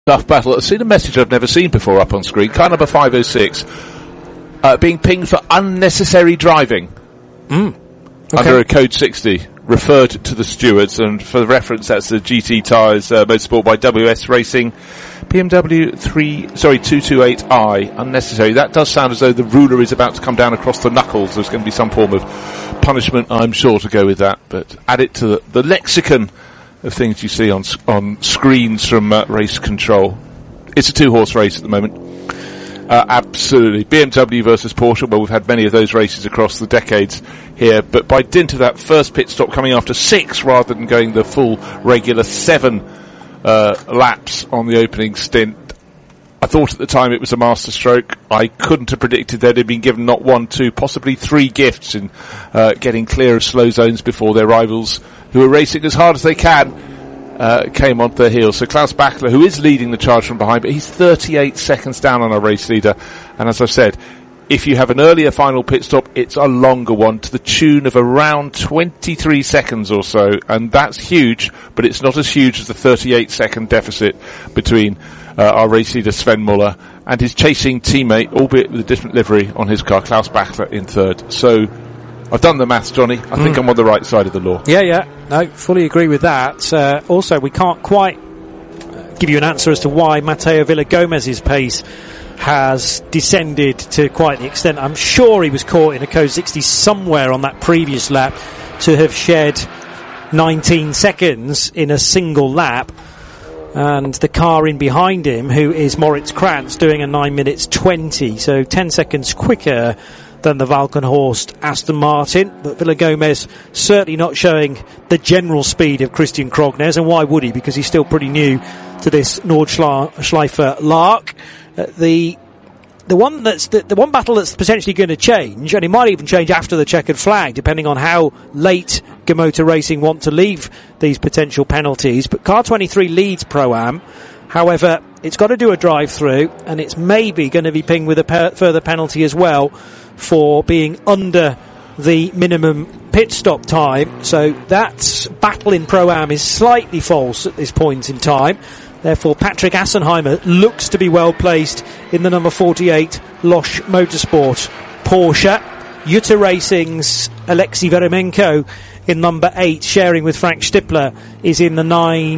Tough battle. I've seen a message I've never seen before up on screen. Car number 506 being pinged for unnecessary driving under a code 60 referred to the stewards, and for the reference that's the GT Tyres Motorsport by WS Racing BMW 228i. Unnecessary. That does sound as though the ruler is about to come down across the knuckles. There's going to be some form of punishment, I'm sure, to go with that, but add it to the lexicon of things you see on screens from race control. It's a two-horse race at the moment. Absolutely. BMW versus Porsche. Well, we've had many of those races across the decades here, but by dint of that first pit stop coming after 6 rather than going the full regular 7 laps on the opening stint, I thought at the time it was a masterstroke. I couldn't have predicted they'd have been given not 1, 2, possibly 3 gifts in getting clear of slow zones before their rivals, who are racing as hard as they can, came onto their heels. So Klaus Bachler, who is leading the charge from behind, but he's 38 seconds down on our race leader. And as I've said, if you have an earlier final pit stop, it's a longer one to the tune of around 23 seconds or so. And that's huge, but it's not as huge as the 38-second deficit between our race leader Sven Muller and his chasing teammate, albeit with a different livery on his car, Klaus Bachler, in third. So I've done the maths, Johnny. I think I'm on the right side of the law. Yeah. No, fully agree with that. Also, we can't quite give you an answer as to why Mateo Villagomez's pace has descended to quite the extent. I'm sure he was caught in a code 60 somewhere on that previous lap to have shed 19 seconds in a single lap. And the car in behind him, who is Moritz Krantz, doing a 9 minutes 20, so 10 seconds quicker than the Valkenhorst Aston Martin. But Villagomez certainly not showing the general speed of Christian Krognes, and why would he? Because he's still pretty new to this Nordschleife Lark. The one battle that's potentially going to change, and it might even change after the checkered flag, depending on how late Gamotor Racing want to leave these potential penalties. But Car 23 leads Pro-Am. However, it's got to do a drive-through, and it's maybe going to be pinged with a further penalty as well for being under the minimum pit stop time. So that battle in Pro-Am is slightly false at this point in time. Therefore, Patrick Assenheimer looks to be well placed in the number 48 Losch Motorsport Porsche. Jutta Racing's Alexei Veremenko in number 8, sharing with Frank Stippler, is in the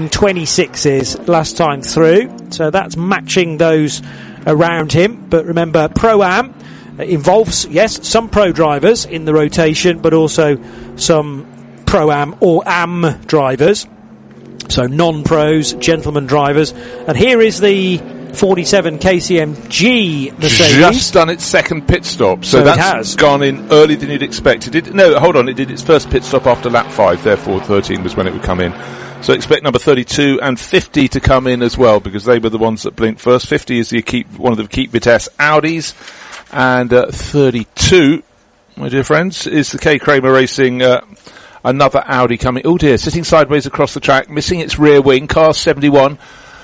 926s last time through. So that's matching those around him. But remember, Pro-Am involves, yes, some pro drivers in the rotation, but also some Pro-Am or Am drivers. So non-pros, gentleman drivers. And here is the 47 KCMG Mercedes. Just done its second pit stop, so that's gone in earlier than you'd expected. It did its first pit stop after lap 5, therefore 13 was when it would come in. So expect number 32 and 50 to come in as well, because they were the ones that blinked first. 50 is one of the Keep Vitesse Audis, and 32, my dear friends, is the K. Kramer Racing another Audi coming. Oh dear, sitting sideways across the track, missing its rear wing, car 71.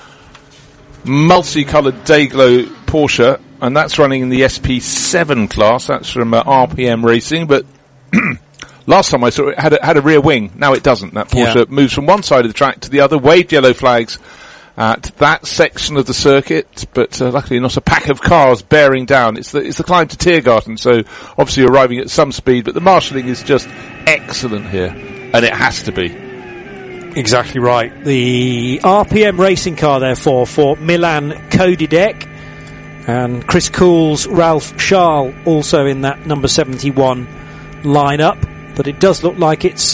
Multicoloured Dayglow Porsche, and that's running in the SP7 class. That's from RPM Racing, but last time I saw it had a rear wing. Now it doesn't. That Porsche moves from one side of the track to the other, waved yellow flags at that section of the circuit, but luckily not a pack of cars bearing down. It's the climb to Tiergarten, so obviously arriving at some speed, but the marshalling is just excellent here, and it has to be. Exactly right. The RPM racing car, therefore, for Milan Kodidek, and Chris Cool's Ralph Scharl also in that number 71 lineup. But it does look like it's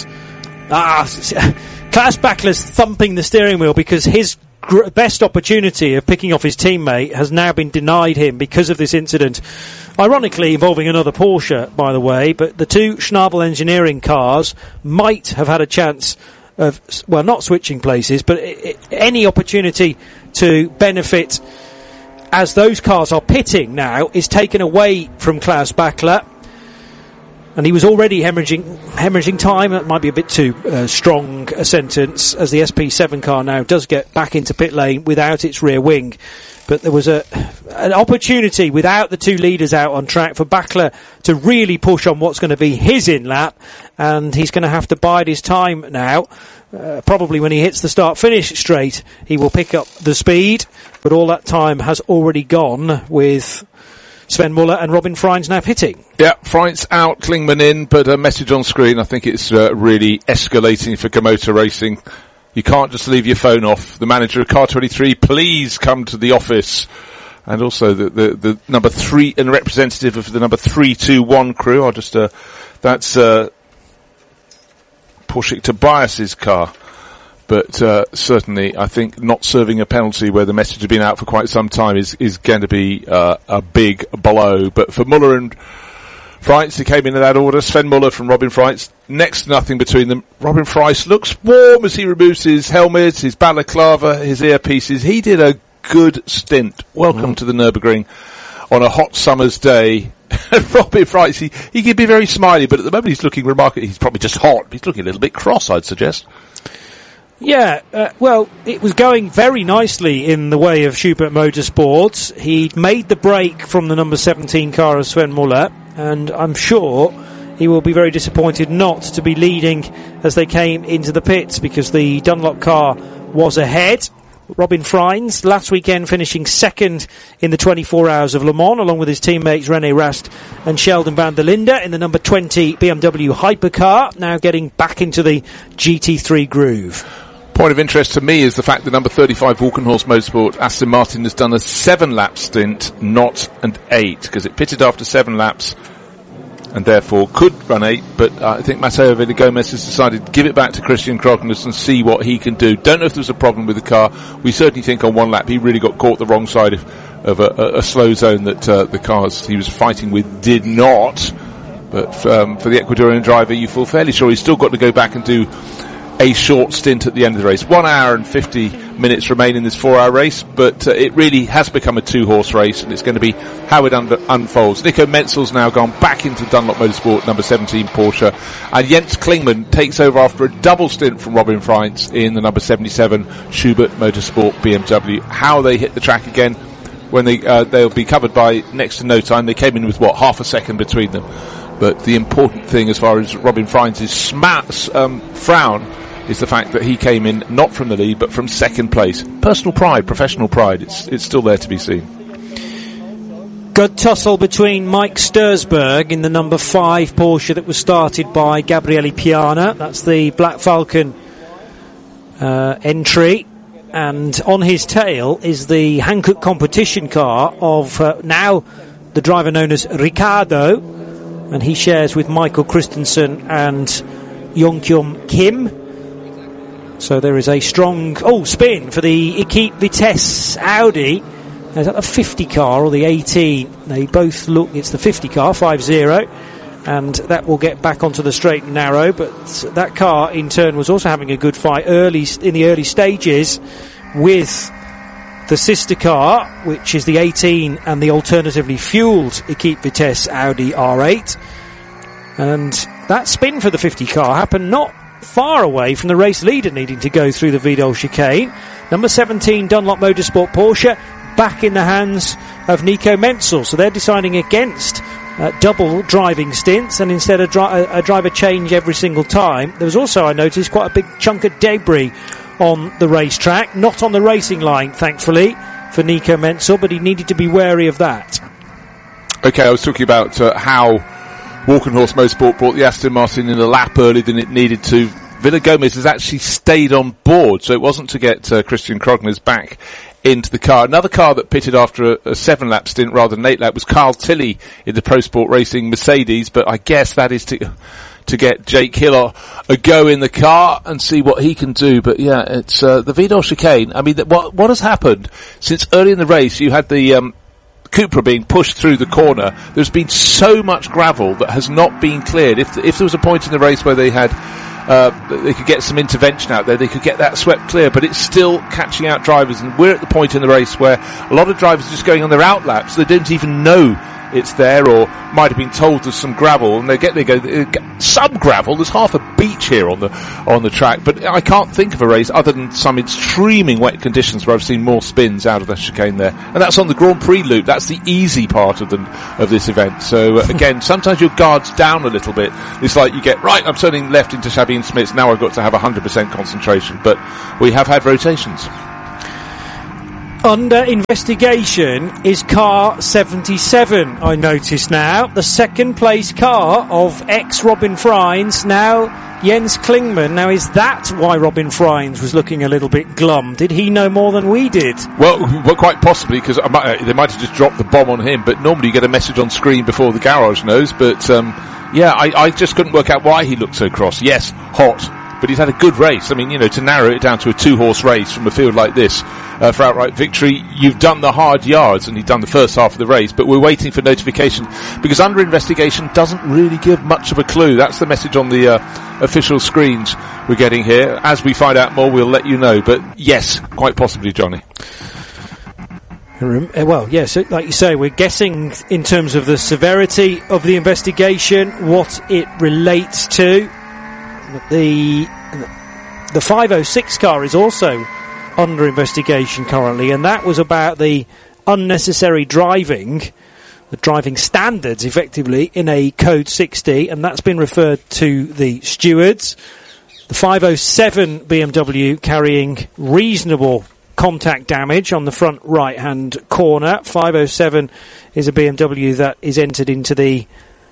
Klaus Bachler's thumping the steering wheel, because his best opportunity of picking off his teammate has now been denied him because of this incident, ironically involving another Porsche, by the way. But the two Schnabel Engineering cars might have had a chance of, well, not switching places, but any opportunity to benefit as those cars are pitting now is taken away from Klaus Bachler. And he was already hemorrhaging time. That might be a bit too strong a sentence, as the SP7 car now does get back into pit lane without its rear wing. But there was an opportunity without the two leaders out on track for Bachler to really push on what's going to be his in-lap, and he's going to have to bide his time now. Probably when he hits the start-finish straight, he will pick up the speed. but all that time has already gone with Sven Muller and Robin Freins now pitting. Yeah, Freins out, Klingman in, but a message on screen. I think it's really escalating for Komoto Racing. You can't just leave your phone off. The manager of Car 23, please come to the office. And also the number 3 and representative of the number 321 crew. I'll just that's Porsche Tobias's car. But certainly, I think not serving a penalty where the message had been out for quite some time is going to be a big blow. But for Muller and Freins, who came in that order, Sven Muller from Robin Freins, next to nothing between them. Robin Freins looks warm as he removes his helmet, his balaclava, his earpieces. He did a good stint. Welcome to the Nürburgring on a hot summer's day. Robin Freins, he can be very smiley, but at the moment he's looking remarkable. He's probably just hot. He's looking a little bit cross, I'd suggest. Yeah, well, it was going very nicely in the way of Schubert Motorsports. He'd made the break from the number 17 car of Sven Muller, and I'm sure he will be very disappointed not to be leading as they came into the pits, because the Dunlop car was ahead. Robin Freins, last weekend finishing second in the 24 Hours of Le Mans, along with his teammates René Rast and Sheldon van der Linde in the number 20 BMW hypercar, now getting back into the GT3 groove. Point of interest to me is the fact that number 35 Walkenhorst Motorsport, Aston Martin, has done a 7-lap stint, not an 8, because it pitted after 7 laps and therefore could run 8, but I think Mateo Villagomez has decided to give it back to Christian Krognes and see what he can do. Don't know if there was a problem with the car. We certainly think on one lap he really got caught the wrong side of a slow zone that the cars he was fighting with did not. But for the Ecuadorian driver, you feel fairly sure he's still got to go back and do a short stint at the end of the race. 1 hour and 50 minutes remain in this 4-hour race, but it really has become a 2-horse race, and it's going to be how it unfolds. Nico Menzel's now gone back into Dunlop Motorsport, number 17 Porsche, and Jens Klingman takes over after a double stint from Robin Freins in the number 77 Schubert Motorsport BMW. How they hit the track again, when they'll be covered by next to no time. They came in with, half a second between them. But the important thing as far as Robin Freins' frown is the fact that he came in not from the lead but from second place. Personal pride, professional pride, it's still there to be seen. Good tussle between Mike Stursberg in the number 5 Porsche that was started by Gabriele Piana. That's the Black Falcon entry. And on his tail is the Hankook competition car of now the driver known as Ricardo, and he shares with Michael Christensen and Yongkyum Kim. So there is a strong spin for the Equipe Vitesse Audi. Is that the 50 car or the 18? They both look, it's the 50 car, 5-0, and that will get back onto the straight and narrow. But that car in turn was also having a good fight in the early stages with the sister car, which is the 18 and the alternatively fuelled Equipe Vitesse Audi R8. And that spin for the 50 car happened not far away from the race leader needing to go through the Vidal chicane. Number 17 Dunlop Motorsport Porsche back in the hands of Nico Menzel. So they're deciding against double driving stints and instead a driver change every single time. There was also, I noticed, quite a big chunk of debris on the racetrack. Not on the racing line, thankfully, for Nico Menzel, but he needed to be wary of that. Okay, I was talking about how Walkenhorst Motorsport brought the Aston Martin in a lap earlier than it needed to. Villagomez has actually stayed on board, so it wasn't to get Christian Krognes back into the car. Another car that pitted after a 7-lap stint rather than 8-lap was Carl Tilley in the Pro Sport Racing Mercedes, but I guess that is to get Jake Hill a go in the car and see what he can do. But yeah, it's the Vidal chicane. I mean, what has happened since early in the race? You had the Cupra being pushed through the corner. There's been so much gravel that has not been cleared. If there was a point in the race where they had they could get some intervention out there, they could get that swept clear, but it's still catching out drivers, and we're at the point in the race where a lot of drivers are just going on their out laps. They don't even know it's there, or might have been told there's some gravel, and they go some gravel. There's half a beach here on the track, but I can't think of a race other than some extremely wet conditions where I've seen more spins out of the chicane there, and that's on the Grand Prix loop. That's the easy part of this event. So again, sometimes your guard's down a little bit. It's like you get right, I'm turning left into Sabine Smits. Now I've got to have 100% concentration, but we have had rotations. Under investigation is car 77, I notice now. The second place car of ex-Robin Freins, now Jens Klingmann. Now, is that why Robin Freins was looking a little bit glum? Did he know more than we did? Well, quite possibly, because they might have just dropped the bomb on him, but normally you get a message on screen before the garage knows. But, I just couldn't work out why he looked so cross. Yes, hot. But he's had a good race. I mean, to narrow it down to a 2-horse race from a field like this for outright victory, you've done the hard yards and you've done the first half of the race, but we're waiting for notification because under investigation doesn't really give much of a clue. That's the message on the official screens we're getting here. As we find out more, we'll let you know. But yes, quite possibly, Johnny. Well, yes, like you say, we're guessing in terms of the severity of the investigation, what it relates to. The 506 car is also under investigation currently, and that was about the unnecessary driving, the driving standards effectively in a Code 60, and that's been referred to the stewards. The 507 BMW carrying reasonable contact damage on the front right hand corner. 507 is a BMW that is entered into the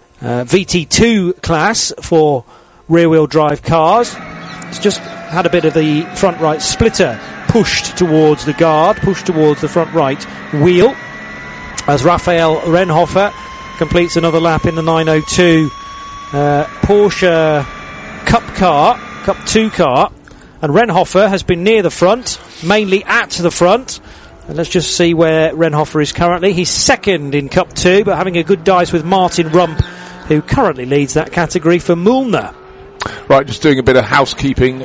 VT2 class for rear-wheel drive cars. It's just had a bit of the front right splitter pushed towards the guard, pushed towards the front right wheel, as Raphael Renhofer completes another lap in the 902 Porsche Cup 2 car, and Renhofer has been near the front, mainly at the front. And let's just see where Renhofer is currently. He's second in Cup 2, but having a good dice with Martin Rump, who currently leads that category for Mühlner. Right, just doing a bit of housekeeping.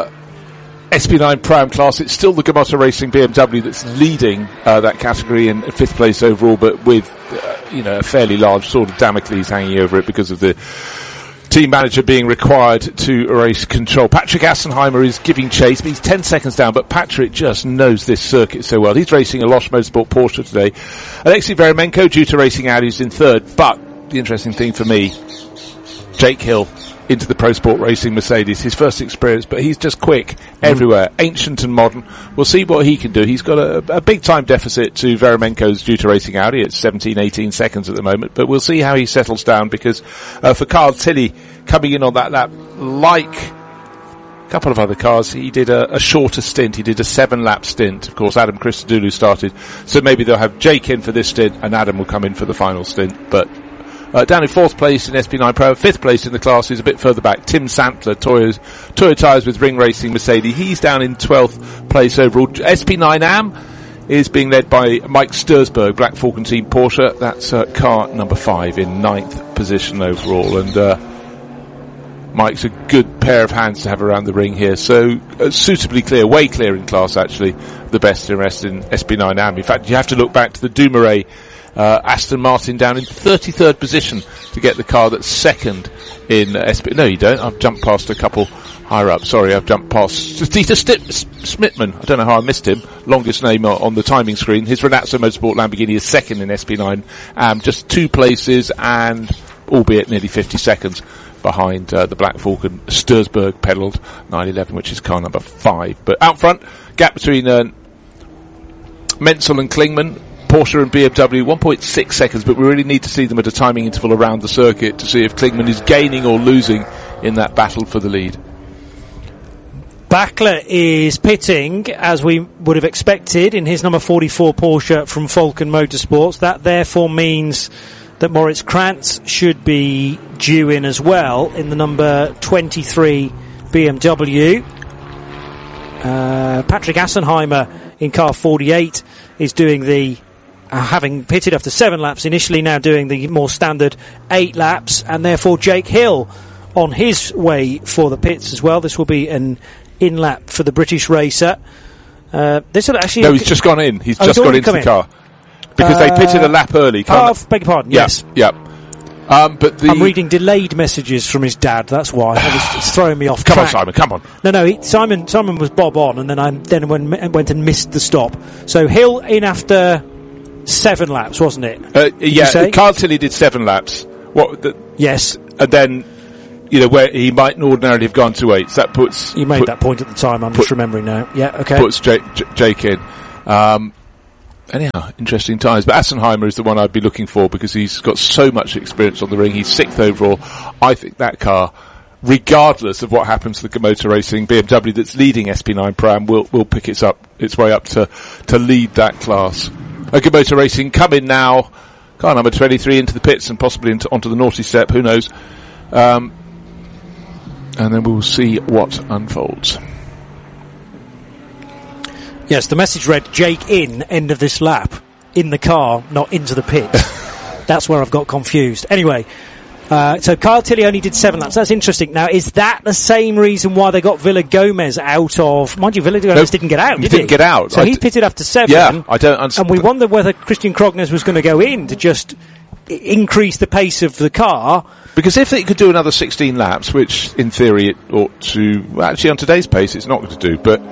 SP9 Pro-Am class, it's still the Gamotta Racing BMW that's leading that category in 5th place overall, but with a fairly large sword of Damocles hanging over it because of the team manager being required to race control. Patrick Assenheimer is giving chase, but he's 10 seconds down, but Patrick just knows this circuit so well. He's racing a Losch Motorsport Porsche today. Alexei Veremenko, due to racing Audi, is in 3rd, but the interesting thing for me, Jake Hill into the Pro Sport Racing Mercedes, his first experience, but he's just quick everywhere, ancient and modern. We'll see what he can do. He's got a big time deficit to Veremenko's due to racing Audi. It's 17-18 seconds at the moment, but we'll see how he settles down because for Carl Tilley coming in on that lap, like a couple of other cars, he did a shorter stint. He did a 7-lap stint. Of course, Adam Christodoulou started, so maybe they'll have Jake in for this stint and Adam will come in for the final stint, but down in 4th place in SP9 Pro, 5th place in the class is a bit further back. Tim Santler, Toyo Tyres with Ring Racing Mercedes. He's down in 12th place overall. SP9 AM is being led by Mike Stursberg, Black Falcon Team Porsche. That's car number 5 in 9th position overall. And Mike's a good pair of hands to have around the ring here. So suitably clear, way clear in class actually, the best in rest in SP9 AM. In fact, you have to look back to the Dumoulin Aston Martin down in 33rd position to get the car that's second in SP. No, you don't. I've jumped past a couple higher up. Sorry, I've jumped past Dieter Smitman. I don't know how I missed him. Longest name on the timing screen. His Renazzo Motorsport Lamborghini is second in SP9. Just 2 places and, albeit nearly 50 seconds behind the Black Falcon Stursberg pedalled 911, which is car number 5. But out front, gap between Menzel and Klingmann, Porsche and BMW, 1.6 seconds, but we really need to see them at a timing interval around the circuit to see if Klingmann is gaining or losing in that battle for the lead. Bachler is pitting, as we would have expected, in his number 44 Porsche from Falcon Motorsports. That therefore means that Moritz Krantz should be due in as well in the number 23 BMW. Patrick Assenheimer in car 48 is doing the having pitted after 7 laps initially, now doing the more standard 8 laps, and therefore Jake Hill on his way for the pits as well. This will be an in-lap for the British racer. This will actually... No, he's just gone in. He's just got into the car. Because they pitted a lap early. Beg your pardon, yes. Yeah. But I'm reading delayed messages from his dad, that's why. It's throwing me off track. Come on, Simon, come on. No, Simon was bob on, and then I went and missed the stop. So Hill in after 7 laps, wasn't it? Yeah, Carl Tilley did 7 laps. Yes. And then, where he might ordinarily have gone to 8. So that puts... You made that point at the time, I'm just remembering now. Yeah, okay. Puts Jake in. Anyhow, interesting times. But Assenheimer is the one I'd be looking for because he's got so much experience on the ring. He's 6th overall. I think that car, regardless of what happens to the Motor Racing, BMW that's leading SP9 Pro-Am will pick its way up to lead that class. Motor Racing come in now. Car number 23 into the pits and possibly onto the naughty step. Who knows? And then we'll see what unfolds. Yes, the message read, Jake in, end of this lap. In the car, not into the pit. That's where I've got confused. Anyway, so Kyle Tilley only did 7 laps. That's interesting. Now, is that the same reason why they got Villa-Gomez out of... Mind you, Villa-Gomez didn't get out, did he? Didn't get out. So he pitted after 7. Yeah, I don't understand. And we wondered whether Christian Krognes was going to go in to just increase the pace of the car. Because if it could do another 16 laps, which in theory it ought to... Well, actually, on today's pace, it's not going to do, but...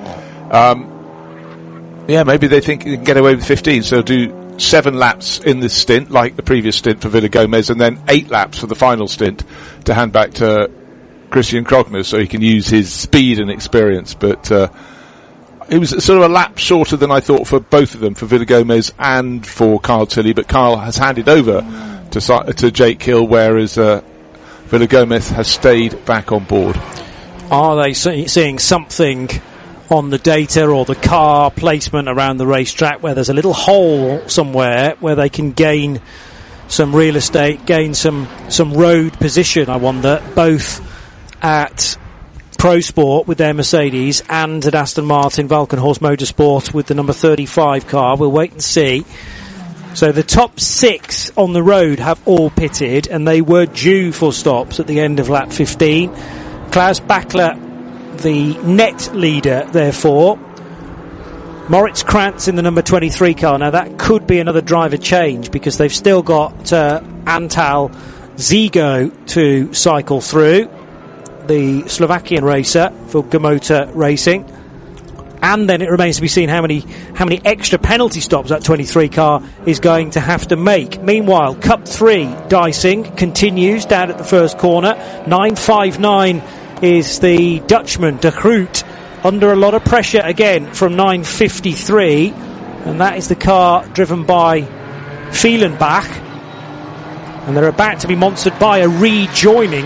yeah, maybe they think they can get away with 15, so do 7 laps in this stint, like the previous stint for Villa-Gomez, and then 8 laps for the final stint to hand back to Christian Krognes so he can use his speed and experience. But it was sort of a lap shorter than I thought for both of them, for Villa-Gomez and for Kyle Tilley, but Kyle has handed over to Jake Hill, whereas Villa-Gomez has stayed back on board. Are they seeing something on the data or the car placement around the racetrack where there's a little hole somewhere where they can gain some real estate, gain some road position, I wonder, both at Pro Sport with their Mercedes and at Aston Martin Valkenhorst Motorsport with the number 35 car? We'll wait and see. So the top 6 on the road have all pitted and they were due for stops at the end of lap 15. Klaus Bachler, the net leader, therefore. Moritz Krantz in the number 23 car. Now that could be another driver change because they've still got Antal Zigo to cycle through, the Slovakian racer for Motor Racing. And then it remains to be seen how many extra penalty stops that 23 car is going to have to make. Meanwhile, Cup 3 dicing continues down at the first corner. 959 is the Dutchman, De Groot, under a lot of pressure again from 953, and that is the car driven by Fehlenbach, and they're about to be monstered by a rejoining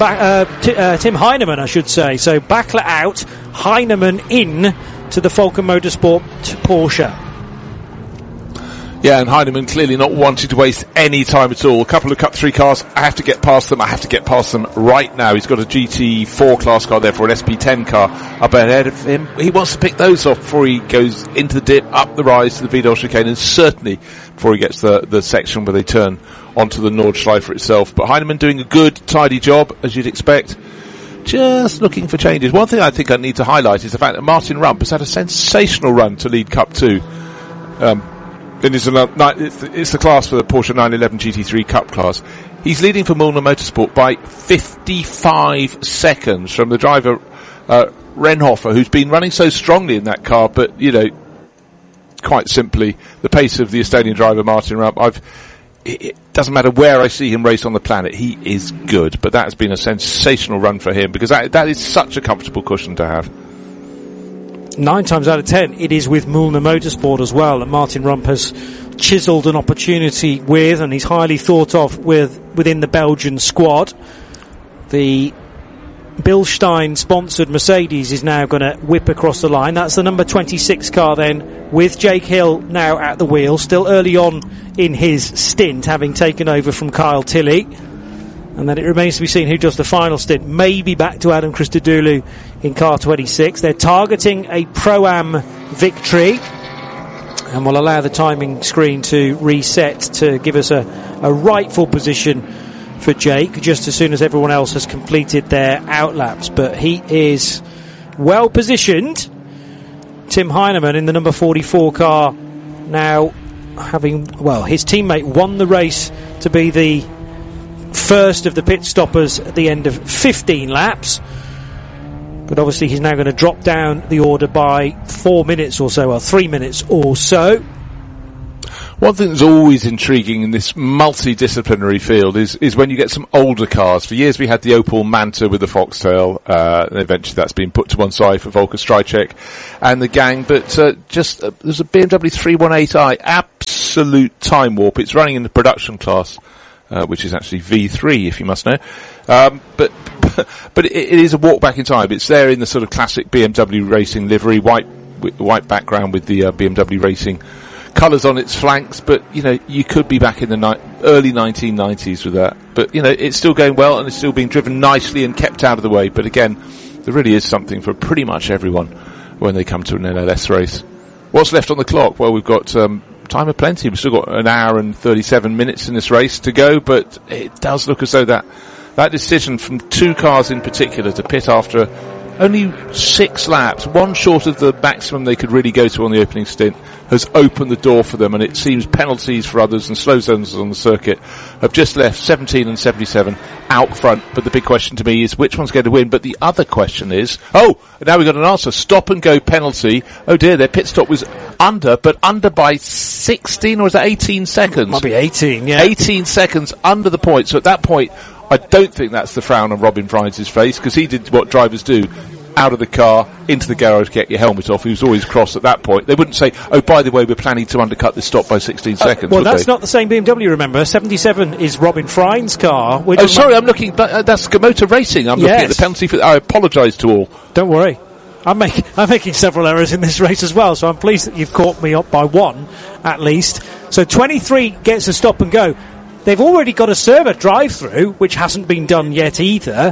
Tim Heinemann, I should say. So Bachler out, Heinemann in to the Falken Motorsport Porsche. Yeah, and Heinemann clearly not wanting to waste any time at all. A couple of Cup 3 cars, I have to get past them right now. He's got a GT4 class car there for an SP10 car up ahead of him. He wants to pick those off before he goes into the dip, up the rise to the Vidal chicane, and certainly before he gets the section where they turn onto the Nordschleife itself. But Heinemann doing a good, tidy job, as you'd expect. Just looking for changes. One thing I think I need to highlight is the fact that Martin Rump has had a sensational run to lead Cup 2. It's the class for the Porsche 911 GT3 Cup class. He's leading for Müllner Motorsport by 55 seconds from the driver Renhofer, who's been running so strongly in that car, but, quite simply, the pace of the Estonian driver Martin Rump, it doesn't matter where I see him race on the planet, he is good. But that has been a sensational run for him, because that is such a comfortable cushion to have. 9 times out of 10, it is with Müllner Motorsport as well that Martin Rump has chiselled an opportunity with, and he's highly thought of within the Belgian squad. The Bilstein-sponsored Mercedes is now going to whip across the line. That's the number 26 car then, with Jake Hill now at the wheel, still early on in his stint, having taken over from Kyle Tilley. And then it remains to be seen who does the final stint. Maybe back to Adam Christodoulou in car 26. They're targeting a Pro-Am victory. And we'll allow the timing screen to reset to give us a rightful position for Jake, just as soon as everyone else has completed their outlaps. But he is well positioned. Tim Heinemann in the number 44 car now his teammate won the race to be the first of the pit stoppers at the end of 15 laps, but obviously he's now going to drop down the order by 4 minutes or so, or 3 minutes or so. One thing that's always intriguing in this multidisciplinary field is when you get some older cars. For years we had the Opel Manta with the Foxtail, and eventually that's been put to one side for Volker Strycek and the gang, but there's a BMW 318i, absolute time warp. It's running in the production class, which is actually V3 if you must know. But it is a walk back in time. It's there in the sort of classic BMW racing livery, white background with the BMW racing colours on its flanks, but you could be back in the early 1990s with that. But it's still going well and it's still being driven nicely and kept out of the way. But again, there really is something for pretty much everyone when they come to an NLS race. What's left on the clock? Well, we've got time of plenty. We've still got an hour and 37 minutes in this race to go, but it does look as though that decision from two cars in particular to pit after only 6 laps, one short of the maximum they could really go to on the opening stint, has opened the door for them, and it seems penalties for others and slow zones on the circuit have just left 17 and 77 out front. But the big question to me is which one's going to win. But the other question is, now we've got an answer. Stop and go penalty. Oh dear, their pit stop was under by 16 or is that 18 seconds? Might be 18, yeah. 18 seconds under the point. So at that point, I don't think that's the frown on Robin Fries' face, because he did what drivers do. Out of the car, into the garage, get your helmet off. He was always cross at that point. They wouldn't say, oh, by the way, we're planning to undercut this stop by 16 seconds, well, that's not the same BMW, remember. 77 is Robin Fry's car. I'm looking, that's Motor Racing. I'm looking at the penalty for, I apologise to all. Don't worry. I'm making several errors in this race as well, so I'm pleased that you've caught me up by one, at least. So 23 gets a stop and go. They've already got a server drive-through, which hasn't been done yet either.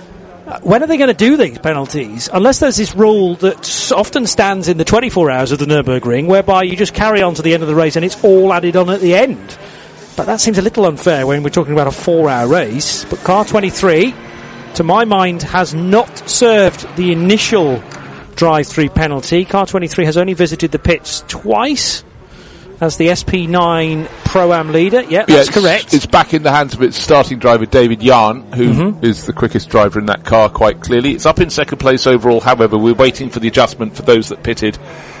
When are they going to do these penalties? Unless there's this rule that often stands in the 24 hours of the Nürburgring, whereby you just carry on to the end of the race and it's all added on at the end. But that seems a little unfair when we're talking about a 4-hour race. But car 23, to my mind, has not served the initial drive-through penalty. Car 23 has only visited the pits twice as the SP9 Pro-Am leader. Yeah, that's correct. It's back in the hands of its starting driver, David Yarn, who is the quickest driver in that car, quite clearly. It's up in second place overall. However, we're waiting for the adjustment for those that pitted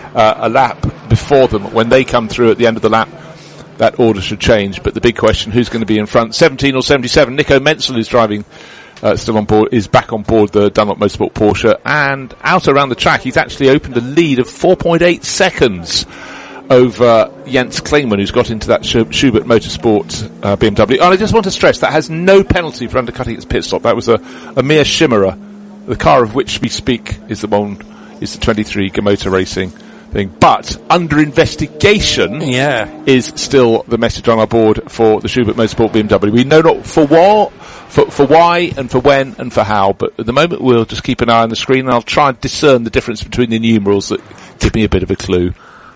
a lap before them. When they come through at the end of the lap, that order should change. But the big question, who's going to be in front? 17 or 77? Nico Menzel is driving still on board, is back on board the Dunlop Motorsport Porsche, and out around the track he's actually opened a lead of 4.8 seconds over Jens Klingmann, who's got into that Schubert Motorsport BMW. And I just want to stress that has no penalty for undercutting its pit stop. That was a mere chimera. The car of which we speak is the 23 Motor Racing thing. But under investigation is still the message on our board for the Schubert Motorsport BMW. We know not for why and for when and for how, but at the moment we'll just keep an eye on the screen and I'll try and discern the difference between the numerals that give me a bit of a clue.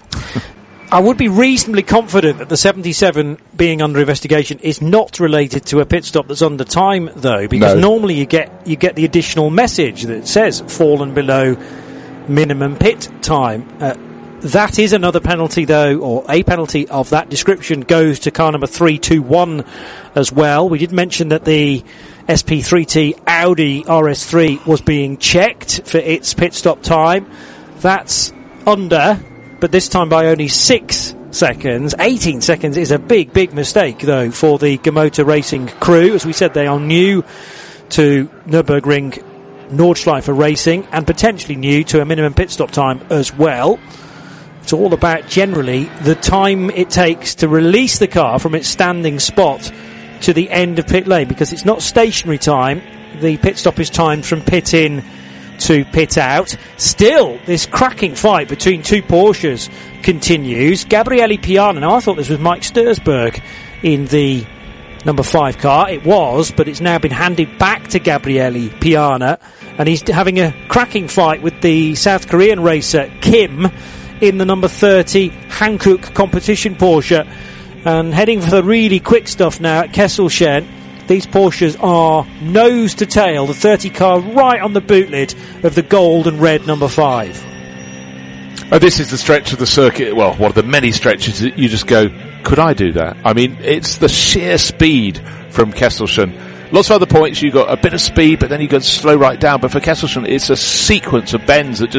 I would be reasonably confident that the 77 being under investigation is not related to a pit stop that's under time, though, because normally you get the additional message that says fallen below minimum pit time. That is another penalty, though, or a penalty of that description goes to car number 321 as well. We did mention that the SP3T Audi RS3 was being checked for its pit stop time. That's under, but this time by only 6 seconds. 18 seconds is a big mistake, though, for the Motor Racing crew. As we said, they are new to Nürburgring Nordschleife racing and potentially new to a minimum pit stop time as well. It's all about, generally, the time it takes to release the car from its standing spot to the end of pit lane, because it's not stationary time. The pit stop is timed from pit in to pit out. Still, this cracking fight between two Porsches continues. Gabriele Piana, now I thought this was Mike Stursberg in the number 5 car. It was, but it's now been handed back to Gabriele Piana, and he's having a cracking fight with the South Korean racer Kim in the number 30 Hankook competition Porsche, and heading for the really quick stuff now at Kesselchen. These Porsches are nose to tail, the 30 car right on the boot lid of the gold and red number 5. This is the stretch of the circuit, well, one of the many stretches that you just go, could I do that? I mean, it's the sheer speed from Kesselchen. Lots of other points, you got a bit of speed, but then you go slow right down. But for Kesselchen, it's a sequence of bends that just seem to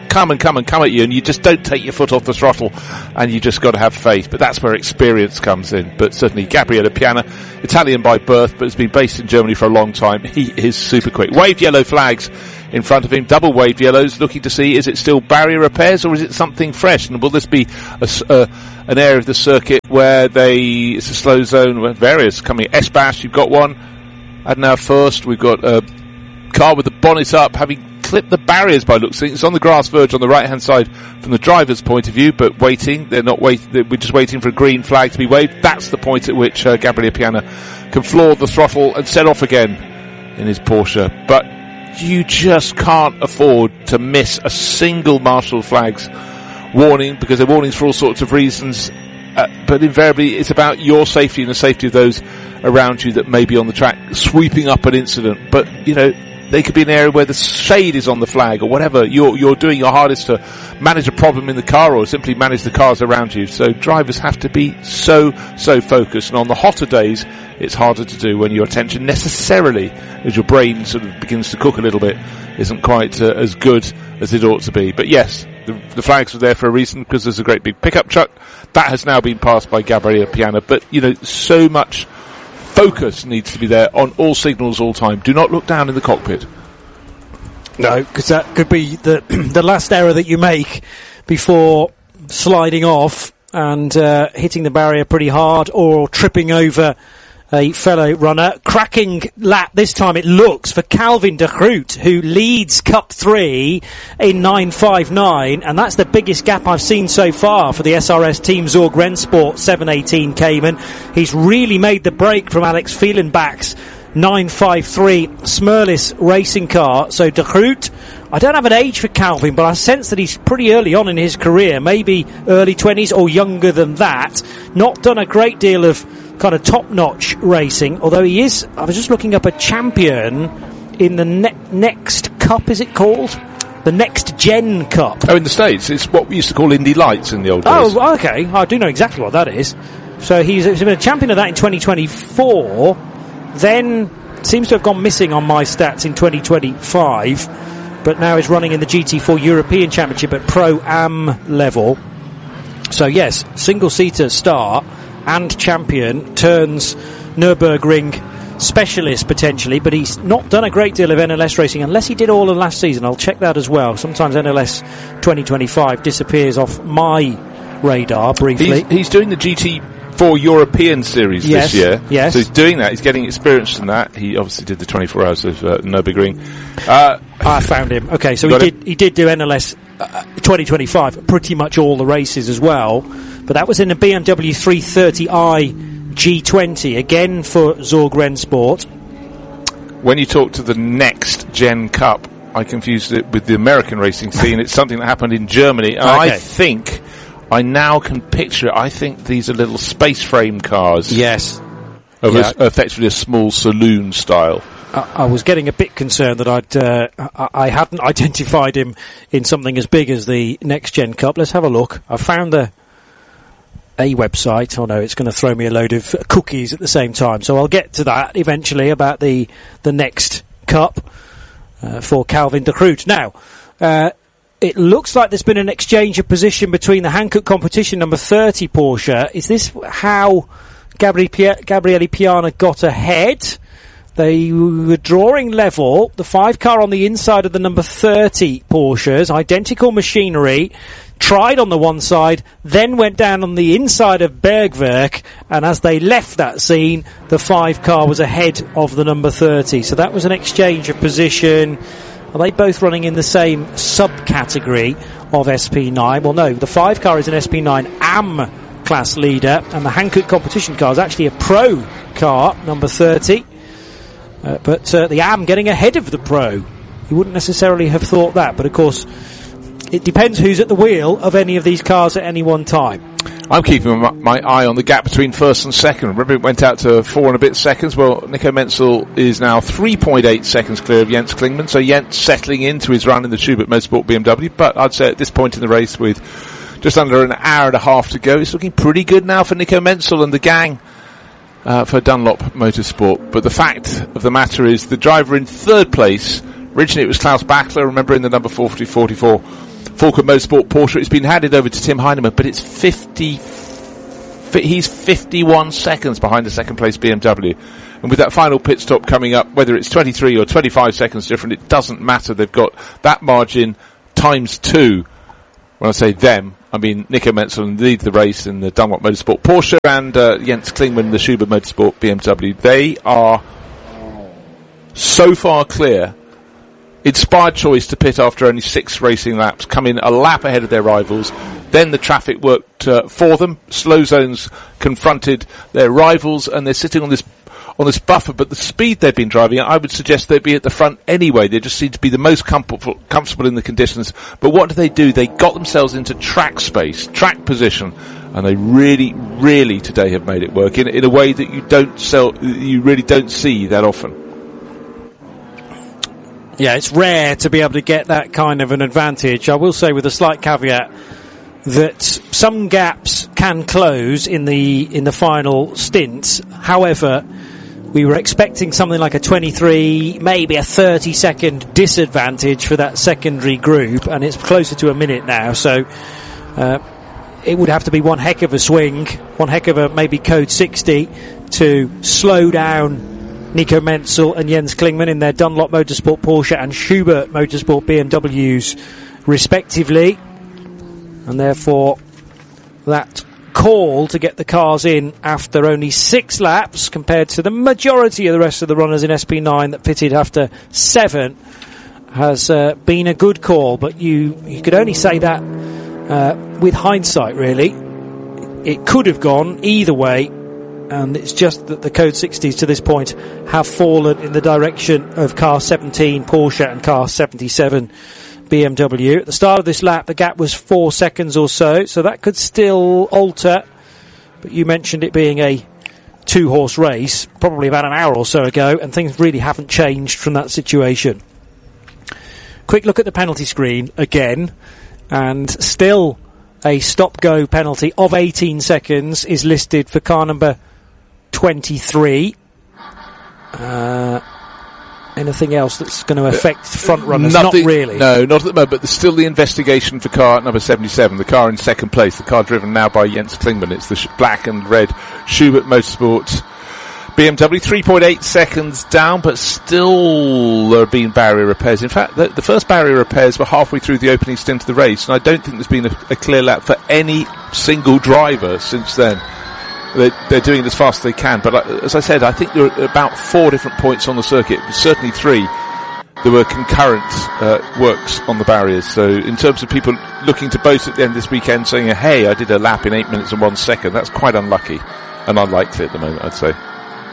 come at you, and you just don't take your foot off the throttle, and you just got to have faith. But that's where experience comes in. But certainly Gabriele Piana, Italian by birth, but has been based in Germany for a long time. He is super quick. Waved yellow flags in front of him, double waved yellows, looking to see, is it still barrier repairs or is it something fresh? And will this be an area of the circuit where it's a slow zone where various coming? S-Bash, you've got one. And now first, we've got a car with the bonnet up, having clipped the barriers by looks of things. It's on the grass verge on the right-hand side from the driver's point of view, but waiting. They're not waiting. We're just waiting for a green flag to be waved. That's the point at which Gabriele Piana can floor the throttle and set off again in his Porsche. But you just can't afford to miss a single marshal flags warning, because they're warnings for all sorts of reasons. But invariably, it's about your safety and the safety of those around you that may be on the track, sweeping up an incident. But, they could be an area where the shade is on the flag or whatever. You're doing your hardest to manage a problem in the car or simply manage the cars around you. So drivers have to be so focused. And on the hotter days, it's harder to do when your attention necessarily, as your brain sort of begins to cook a little bit, isn't quite as good as it ought to be. But yes, the flags were there for a reason, because there's a great big pickup truck. That has now been passed by Gabriele Piana. But, so much focus needs to be there on all signals all time. Do not look down in the cockpit. No, because that could be the last error that you make before sliding off and hitting the barrier pretty hard, or tripping over a fellow runner. Cracking lap this time, it looks, for Calvin de Groot, who leads Cup 3 in 9.59, and that's the biggest gap I've seen so far for the SRS Team Zorg Rennsport 718 Cayman. He's really made the break from Alex Fielenbach's 9.53 Smurlis racing car. So de Groot, I don't have an age for Calvin, but I sense that he's pretty early on in his career, maybe early 20s or younger than that. Not done a great deal of kind of top-notch racing, although he is, I was just looking up, a champion in the Next Cup, is it called? The Next Gen Cup. Oh, in the States. It's what we used to call Indy Lights in the old days. Oh, okay. I do know exactly what that is. So he's been a champion of that in 2024, then seems to have gone missing on my stats in 2025, but now is running in the GT4 European Championship at Pro-Am level. So yes, single-seater start and champion, turns Nürburgring specialist potentially, but he's not done a great deal of NLS racing, unless he did all of last season. I'll check that as well. Sometimes NLS 2025 disappears off my radar briefly. He's doing the GT4 European Series this year. Yes. So he's doing that. He's getting experience in that. He obviously did the 24 hours of Nürburgring. I found him. Okay, so he did do NLS 2025, pretty much all the races as well. But that was in a BMW 330i G20, again for Zorg Rennsport. When you talk to the Next Gen Cup, I confused it with the American racing scene. It's something that happened in Germany. And I think I now can picture it. I think these are little space frame cars. Yes. Effectively a small saloon style. I was getting a bit concerned that I hadn't identified him in something as big as the Next Gen Cup. Let's have a look. I found a website. Oh no, it's going to throw me a load of cookies at the same time. So I'll get to that eventually about the Next Cup for Calvin de Groot. Now, it looks like there's been an exchange of position between the Hankook Competition number 30 Porsche. Is this how Gabriele Piana got ahead? They were drawing level. The 5 car on the inside of the number 30 Porsches, identical machinery, tried on the one side, then went down on the inside of Bergwerk, and as they left that scene, the 5 car was ahead of the number 30. So that was an exchange of position. Are they both running in the same subcategory of SP9? Well, no, the 5 car is an SP9 AM class leader, and the Hankook Competition car is actually a Pro car, number 30. But the AM getting ahead of the Pro. You wouldn't necessarily have thought that, but of course, it depends who's at the wheel of any of these cars at any one time. I'm keeping my eye on the gap between first and second. Remember, it went out to 4 and a bit seconds. Well, Nico Menzel is now 3.8 seconds clear of Jens Klingmann, so Jens settling into his run in the Schubert Motorsport BMW. But I'd say at this point in the race, with just under an hour and a half to go, it's looking pretty good now for Nico Menzel and the gang for Dunlop Motorsport. But the fact of the matter is, the driver in third place, originally it was Klaus Bachler, remember, in the number 44 Falken Motorsport Porsche. It's been handed over to Tim Heinemann, but it's he's 51 seconds behind the second place BMW. And with that final pit stop coming up, whether it's 23 or 25 seconds different, it doesn't matter. They've got that margin times 2. When I say them, I mean Nico Menzel lead the race in the Dunlop Motorsport Porsche and Jens Klingmann, the Schubert Motorsport BMW. They are so far clear. Inspired choice to pit after only 6 racing laps, come in a lap ahead of their rivals. Then the traffic worked for them. Slow zones confronted their rivals, and they're sitting on this buffer. But the speed they've been driving, I would suggest they'd be at the front anyway. They just seem to be the most comfortable in the conditions. But what do? They got themselves into track space, track position, and they really, really today have made it work in a way that you really don't see that often. Yeah, it's rare to be able to get that kind of an advantage. I will say with a slight caveat that some gaps can close in the final stints. However, we were expecting something like a 23, maybe a 30-second disadvantage for that secondary group, and it's closer to a minute now. So it would have to be one heck of a swing, one heck of a maybe code 60 to slow down Nico Menzel and Jens Klingmann in their Dunlop Motorsport Porsche and Schubert Motorsport BMWs respectively, and therefore that call to get the cars in after only 6 laps compared to the majority of the rest of the runners in SP9 that pitted after 7 has been a good call. But you could only say that with hindsight, really. It could have gone either way, and it's just that the Code 60s to this point have fallen in the direction of car 17 Porsche and car 77 BMW. At the start of this lap, the gap was 4 seconds or so that could still alter. But you mentioned it being a 2-horse race, probably about an hour or so ago, and things really haven't changed from that situation. Quick look at the penalty screen again, and still a stop-go penalty of 18 seconds is listed for car number 23. Anything else that's going to affect front runners? Nothing, not really. No, not at the moment, but there's still the investigation for car number 77, the car in second place, the car driven now by Jens Klingmann. It's the black and red Schubert Motorsport BMW, 3.8 seconds down, but still there have been barrier repairs. In fact, the first barrier repairs were halfway through the opening stint of the race, and I don't think there's been a clear lap for any single driver since then. They're doing it as fast as they can, but as I said, I think there are about 4 different points on the circuit, certainly 3. There were concurrent works on the barriers, so in terms of people looking to boast at the end of this weekend saying, hey, I did a lap in 8 minutes and 1 second, that's quite unlucky and unlikely at the moment, I'd say.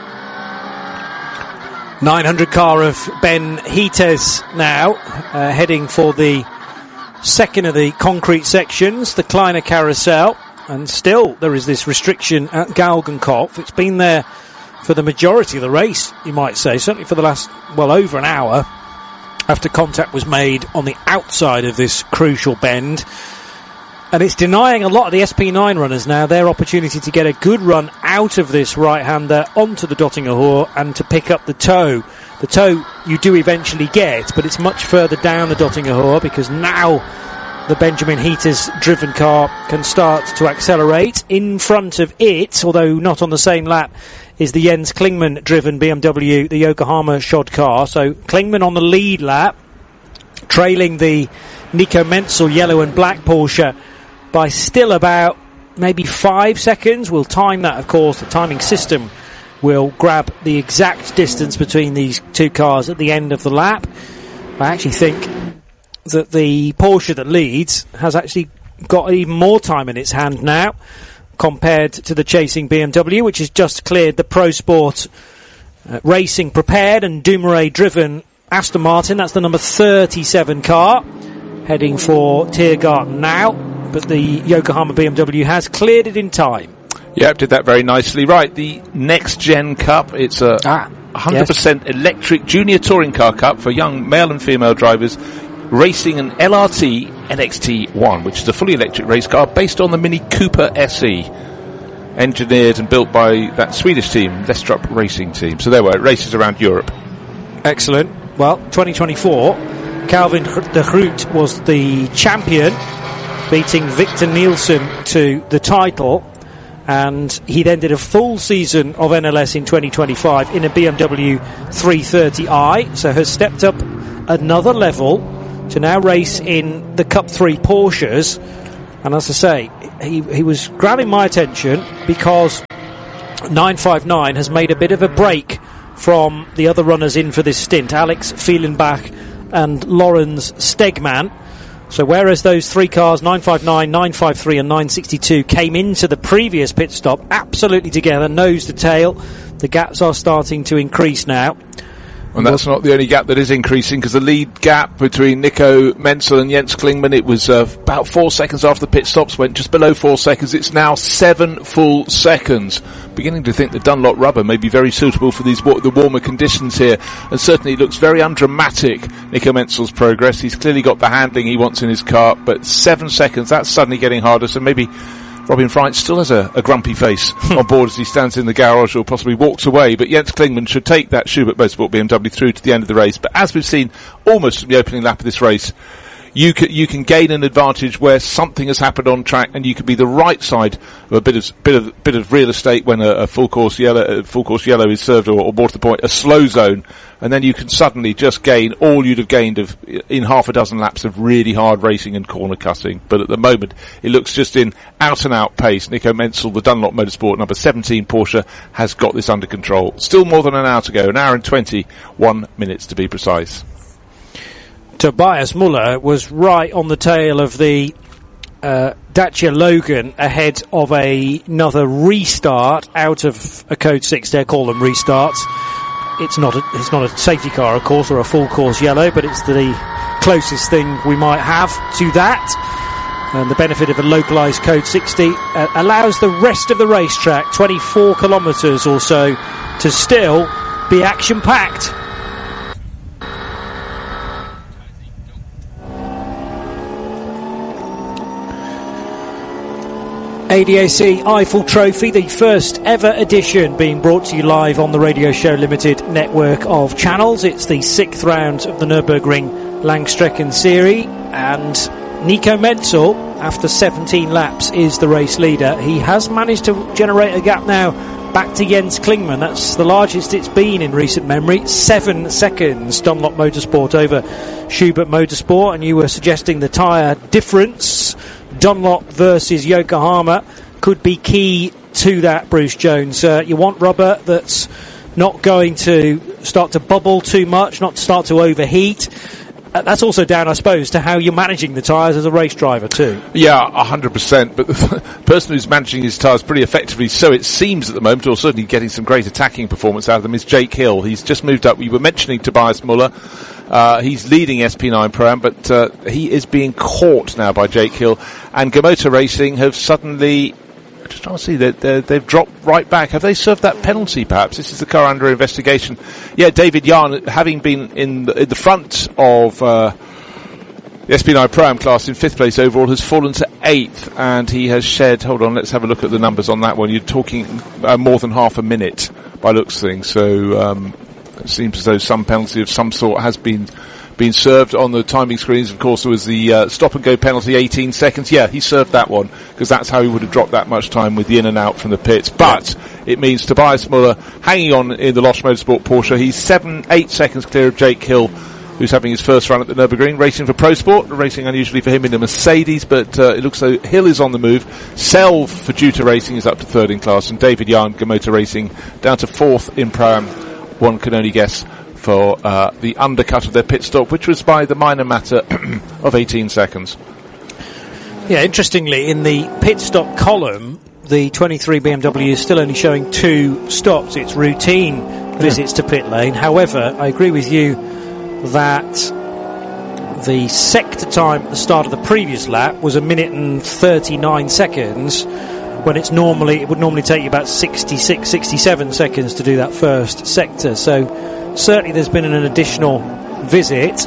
900 car of Ben Heates now, heading for the second of the concrete sections, the Kleiner Carousel. And still, there is this restriction at Galgenkopf. It's been there for the majority of the race, you might say, certainly for the last, over an hour, after contact was made on the outside of this crucial bend. And it's denying a lot of the SP9 runners now their opportunity to get a good run out of this right-hander onto the Döttinger Hohe and to pick up the toe. The toe you do eventually get, but it's much further down the Döttinger Hohe because now the Benjamin Heates driven car can start to accelerate. In front of it, although not on the same lap, is the Jens Klingmann driven BMW, the Yokohama shod car. So Klingmann on the lead lap, trailing the Nico Menzel yellow and black Porsche by still about maybe 5 seconds. We'll time that, of course. The timing system will grab the exact distance between these two cars at the end of the lap. I actually think that the Porsche that leads has actually got even more time in its hand now compared to the chasing BMW, which has just cleared the Pro Sport Racing prepared and Dumoulin driven Aston Martin. That's the number 37 car heading for Tiergarten now, but the Yokohama BMW has cleared it in time. Yeah, did that very nicely. Right, the Next Gen Cup, it's a 100% electric junior touring car cup for young male and female drivers racing an LRT NXT1, which is a fully electric race car based on the Mini Cooper SE, engineered and built by that Swedish team, Lestrup Racing Team. So there were races around Europe. Excellent. Well, 2024 Calvin de Groot was the champion, beating Victor Nielsen to the title, and he then did a full season of NLS in 2025 in a BMW 330i, so has stepped up another level to now race in the Cup 3 Porsches. And as I say, he was grabbing my attention because 959 has made a bit of a break from the other runners in for this stint, Alex Fielenbach and Lorenz Stegman. So whereas those three cars, 959, 953 and 962, came into the previous pit stop absolutely together, nose to tail, the gaps are starting to increase now. And that's not the only gap that is increasing, because the lead gap between Nico Menzel and Jens Klingmann, it was about 4 seconds after the pit stops, went just below 4 seconds. It's now 7 full seconds. Beginning to think the Dunlop rubber may be very suitable for the warmer conditions here, and certainly it looks very undramatic, Nico Menzel's progress. He's clearly got the handling he wants in his car, but 7 seconds, that's suddenly getting harder, so maybe Robin Frijns still has a grumpy face on board as he stands in the garage or possibly walks away, but Jens Klingmann should take that Schubert Motorsport BMW through to the end of the race. But as we've seen almost from the opening lap of this race, you can gain an advantage where something has happened on track, and you can be the right side of a bit of real estate when a full course yellow is served, or more to the point, a slow zone, and then you can suddenly just gain all you'd have gained in half a dozen laps of really hard racing and corner cutting. But at the moment, it looks just in out and out pace. Nico Menzel, the Dunlop Motorsport number 17 Porsche, has got this under control. Still more than an hour to go, an hour and 21 minutes to be precise. Tobias Muller was right on the tail of the Dacia Logan ahead of another restart out of a Code 6. They call them restarts. It's not a safety car, of course, or a full course yellow, but it's the closest thing we might have to that. And the benefit of a localised Code 60 allows the rest of the racetrack, 24 kilometres or so, to still be action-packed. ADAC Eiffel Trophy, the first ever edition, being brought to you live on the Radio Show Limited network of channels. It's the 6th round of the Nürburgring Langstrecken Series, and Nico Menzel, after 17 laps, is the race leader. He has managed to generate a gap now back to Jens Klingmann. That's the largest it's been in recent memory. 7 seconds, Dunlop Motorsport over Schubert Motorsport, and you were suggesting the tyre difference, Dunlop versus Yokohama, could be key to that, Bruce Jones. You want rubber that's not going to start to bubble too much, not start to overheat. That's also down, I suppose, to how you're managing the tyres as a race driver too. Yeah, 100%. But the person who's managing his tyres pretty effectively, so it seems at the moment, or certainly getting some great attacking performance out of them, is Jake Hill. He's just moved up. We were mentioning Tobias Muller. He's leading SP9 Pro-Am, but he is being caught now by Jake Hill. And Gamoto Racing have suddenly, just trying to see, they've dropped right back. Have they served that penalty, perhaps? This is the car under investigation. Yeah, David Yarn, having been in the front of the SP9 Pro-Am class in 5th place overall, has fallen to 8th, and he has shed, hold on, let's have a look at the numbers on that one. You're talking more than half a minute by looks of things, so it seems as though some penalty of some sort has been served on the timing screens. Of course, there was the stop-and-go penalty, 18 seconds. Yeah, he served that one, because that's how he would have dropped that much time with the in and out from the pits. But it means Tobias Muller hanging on in the Losch Motorsport Porsche. He's 8 seconds clear of Jake Hill, who's having his first run at the Nürburgring, racing for Pro Sport, racing unusually for him in a Mercedes, but it looks like Hill is on the move. Selv for Juta Racing is up to 3rd in class, and David Yarn, Gamoto Racing, down to 4th in Pro-Am. One can only guess for the undercut of their pit stop, which was by the minor matter of 18 seconds. Yeah, interestingly, in the pit stop column, the 23 BMW is still only showing 2 stops. It's routine visits to pit lane. However, I agree with you that the sector time at the start of the previous lap was 1 minute and 39 seconds, when it would normally take you about 66, 67 seconds to do that first sector. So certainly there's been an additional visit,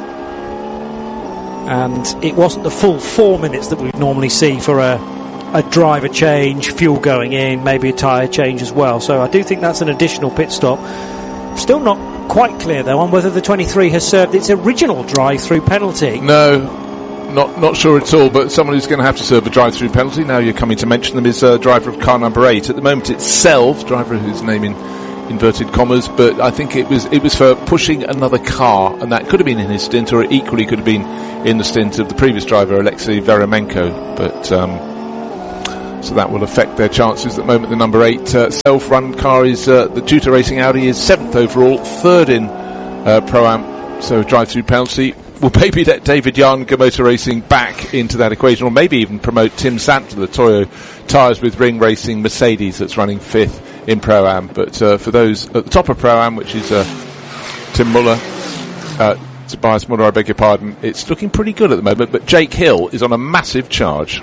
and it wasn't the full 4 minutes that we'd normally see for a driver change, fuel going in, maybe a tyre change as well. So I do think that's an additional pit stop. Still not quite clear, though, on whether the 23 has served its original drive-through penalty. No, not sure at all, but someone who's going to have to serve a drive-through penalty, now you're coming to mention them, is driver of car number 8. At the moment it's Selves, driver whose name in inverted commas, but I think it was for pushing another car, and that could have been in his stint, or it equally could have been in the stint of the previous driver, Alexei Veremenko, but so that will affect their chances. At the moment, the number 8 self-run car is the Tutor Racing Audi is 7th overall, 3rd in Pro-Am, so drive-through penalty will maybe let David Yarn-Go Motor Racing back into that equation, or maybe even promote Tim Sant to the Toyo Tyres with Ring Racing Mercedes that's running 5th in Pro-Am. But for those at the top of Pro-Am, which is Tim Muller, Tobias Muller, I beg your pardon, it's looking pretty good at the moment, but Jake Hill is on a massive charge.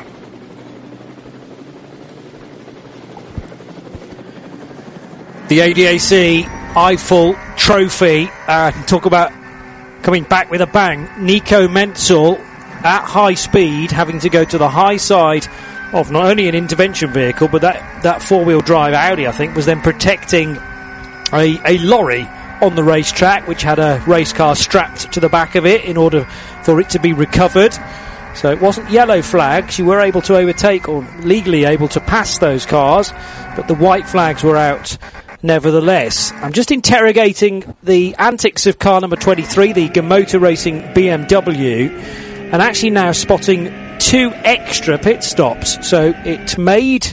The ADAC Eiffel Trophy, talk about coming back with a bang. Nico Menzel at high speed, having to go to the high side of not only an intervention vehicle, but that four-wheel drive Audi, I think, was then protecting a lorry on the racetrack, which had a race car strapped to the back of it in order for it to be recovered. So it wasn't yellow flags. You were able to overtake, or legally able to pass those cars, but the white flags were out nevertheless. I'm just interrogating the antics of car number 23, the Go Motor Racing BMW, and actually now spotting 2 extra pit stops. So it made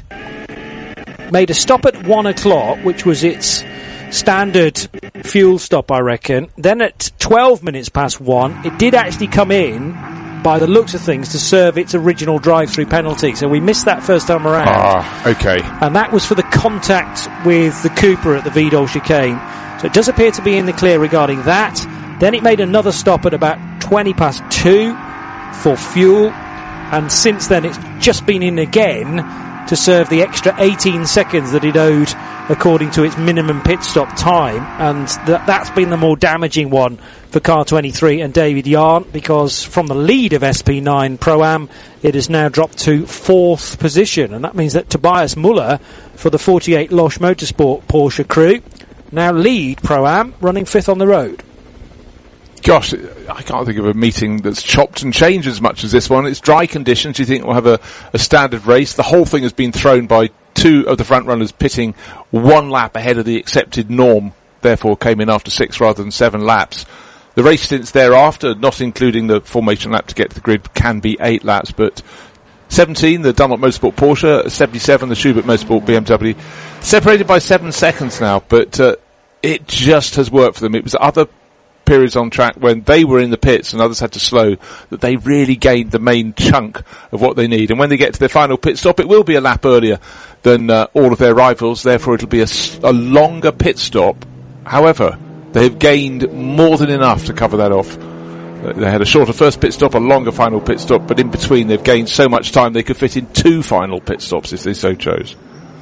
a stop at 1 o'clock, which was its standard fuel stop, I reckon. Then at 12 minutes past 1, it did actually come in, by the looks of things, to serve its original drive-through penalty. So we missed that first time around. Okay. And that was for the contact with the Cooper at the Vidal chicane. So it does appear to be in the clear regarding that. Then it made another stop at about 20 past 2 for fuel. And since then it's just been in again to serve the extra 18 seconds that it owed according to its minimum pit stop time. And that's been the more damaging one for car 23 and David Yarn, because from the lead of SP9 Pro-Am, it has now dropped to 4th position. And that means that Tobias Muller, for the 48 Losch Motorsport Porsche crew, now lead Pro-Am, running 5th on the road. Gosh, I can't think of a meeting that's chopped and changed as much as this one. It's dry conditions. You think we'll have a standard race. The whole thing has been thrown by 2 of the front runners pitting 1 lap ahead of the accepted norm, therefore came in after 6 rather than 7 laps. The race stints thereafter, not including the formation lap to get to the grid, can be 8 laps, but 17, the Dunlop Motorsport Porsche, 77, the Schubert Motorsport BMW, separated by 7 seconds now, but it just has worked for them. It was other periods on track when they were in the pits and others had to slow that they really gained the main chunk of what they need. And when they get to their final pit stop, it will be a lap earlier than all of their rivals, therefore it'll be a longer pit stop. However, they have gained more than enough to cover that off. They had a shorter first pit stop, a longer final pit stop, but in between they've gained so much time they could fit in 2 final pit stops if they so chose.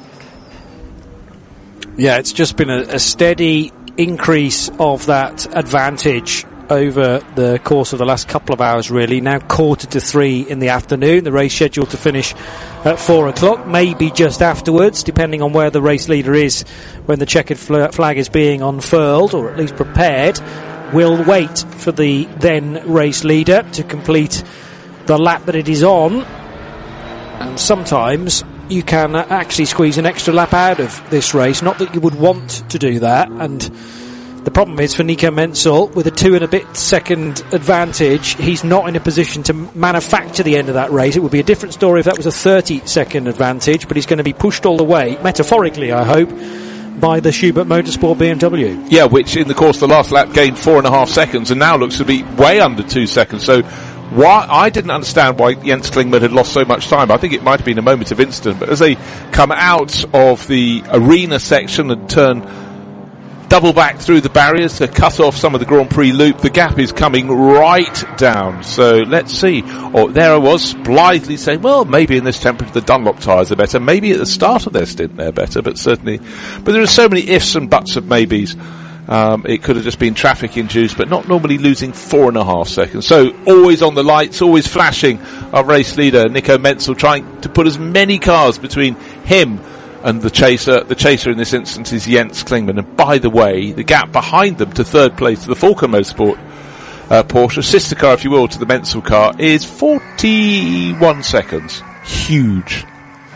Yeah, it's just been a steady increase of that advantage over the course of the last couple of hours, really. Now 2:45 in the afternoon, the race scheduled to finish at 4 o'clock, maybe just afterwards, depending on where the race leader is when the checkered flag is being unfurled, or at least prepared. We'll wait for the then race leader to complete the lap that it is on, and sometimes you can actually squeeze an extra lap out of this race. Not that you would want to do that, and the problem is for Nico Menzel, with a 2 and a bit second advantage, he's not in a position to manufacture the end of that race. It would be a different story if that was a 30-second advantage, but he's going to be pushed all the way, metaphorically I hope, by the Schubert Motorsport BMW. Yeah, which in the course of the last lap gained 4.5 seconds and now looks to be way under 2 seconds. So why I didn't understand why Jens Klingman had lost so much time. I think it might have been a moment of instant, but as they come out of the arena section and turn double back through the barriers to cut off some of the Grand Prix loop, the gap is coming right down. So let's see. Oh, there I was, blithely saying, well, maybe in this temperature the Dunlop tyres are better. Maybe at the start of their stint they're better, but there are so many ifs and buts of maybes. It could have just been traffic induced, but not normally losing 4.5 seconds. So always on the lights, always flashing, our race leader Nico Menzel, trying to put as many cars between him And the chaser in this instance is Jens Klingmann. And by the way, the gap behind them to third place, to the Falken Motorsport Porsche, sister car, if you will, to the Menzel car, is 41 seconds. Huge.